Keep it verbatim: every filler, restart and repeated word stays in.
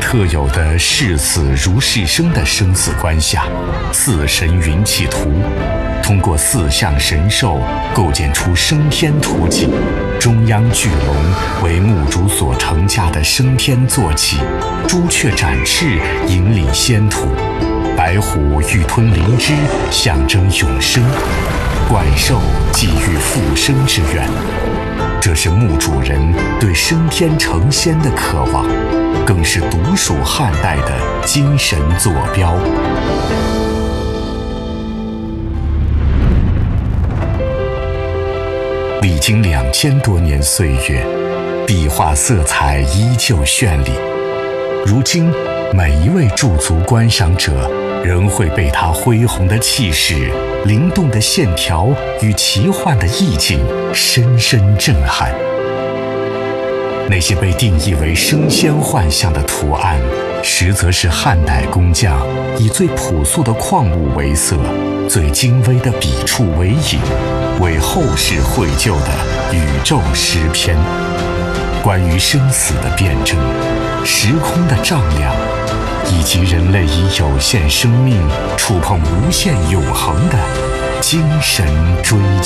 特有的视死如视生的生死观下，四神云气图通过四象神兽构建出升天图景，中央巨龙为墓主所承驾的升天坐骑，朱雀展翅引领仙途，白虎欲吞灵芝象征永生，怪兽寄予复生之愿。这是墓主人对升天成仙的渴望，更是独属汉代的精神坐标。历经两千多年岁月，壁画色彩依旧绚丽。如今，每一位驻足观赏者仍会被它恢宏的气势、灵动的线条与奇幻的意境深深震撼。那些被定义为升仙幻象的图案，实则是汉代工匠以最朴素的矿物为色，最精微的笔触为引，为后世绘就的宇宙诗篇。关于生死的辩证、时空的丈量，以及人类以有限生命触碰无限永恒的精神追求。